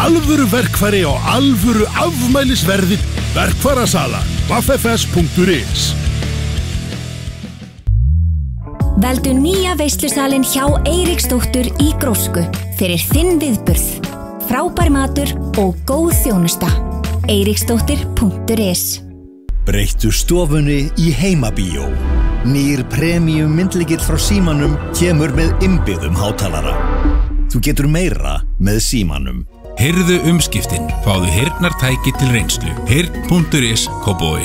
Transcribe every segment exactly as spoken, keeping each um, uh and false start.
Alvöru verkfæri á alvöru afmælisverði. Verkfærasala v f s punktur is. Veldu nýja veislusalinn hjá Eiríksdóttur í Grósku fyrir þinn viðburð. Frábær matur og góð þjónusta. Eiríksdóttir punktur is. Breyttu stofunni í heimabíó. Nýr premium myndlykill frá Símanum kemur með innbyggðum hátalara. Þú getur meira með Símanum. Heyrðu umskiptin, fáðu heyrnartæki til reynslu. heyrn punktur is Kópavogi.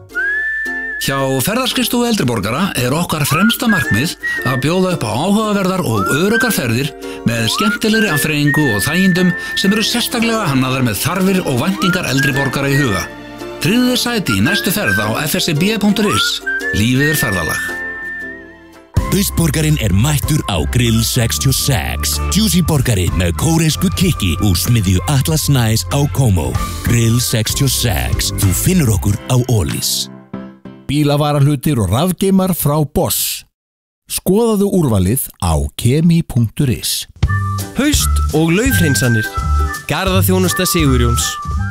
Hjá ferðaskrifstofu eldri borgara er okkar fremsta markmið að bjóða upp á áhugaverðar og öruggar ferðir með skemmtilegri afþreyingu og þægindum sem eru sérstaklega hannaðar með þarfir og væntingar eldri borgara í huga. Tryggðu þér sæti í næstu ferð á f s b punktur is. Lífið er ferðalag. Austborgarinn er mættur á Grill sextíu og sex. Juicy borgari með kóresku kikki úr smiðju Atlas Nice á Como. Grill sextíu og sex. Þú finnur okkur á Ólís. Bílavarahlutir og rafgeimar frá Bosch. Skoðaðu úrvalið á kemi punktur is. Haust og laufhreinsanir. Garðaþjónusta Sigurjóns.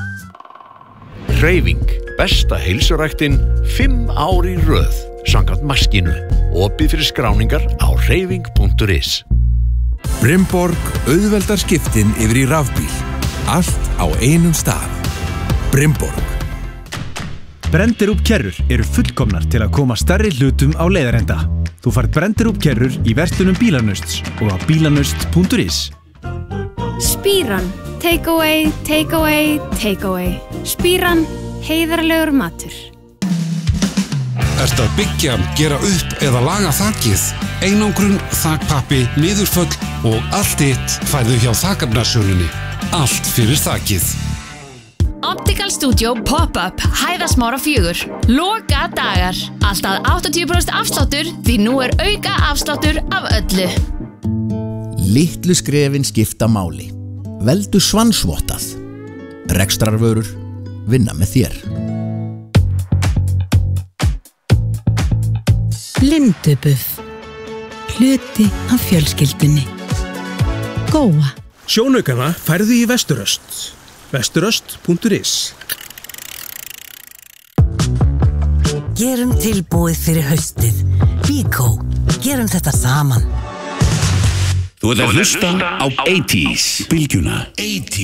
Hreyfing, besta heilsuræktin, fimm ár í röð, samkvæmt maskínu. Opið fyrir skráningar á hreyfing punktur is. Brimborg auðveldar skiptin yfir í rafbíl. Allt á einum stað. Brimborg. Brendirup kerrur eru fullkomnar til að koma stærri hlutum á leiðarenda. Þú færð Brendirup kerrur í verslunum Bílanausts og á bílanust punktur is. Spíran. Take away, take away, take away. Spíran. Heiðarlegur matur. Ertu að byggja, gera upp eða laga þakið? Einangrun, þakpappi, niðurföll og allt þitt færðu hjá Þakefnasölunni. Allt fyrir þakið. Optical Studio Pop-up Hæðasmára fjögur. Loka dagar. Alltaf áttatíu prósent afsláttur því nú er auka afsláttur af öllu. Litlu skrefin skipta máli. Veldu Svansvottað. Rekstrarvörur vinna með þér. Lindubuff. Hluti af fjölskyldunni. Góa. Sjónaukana færðu í Vesturöst. Vesturöst punktur is. Gerum tilbúið fyrir haustið. Bíkó. Gerum þetta saman. Þú ert að hlusta á eighties, bylgjuna.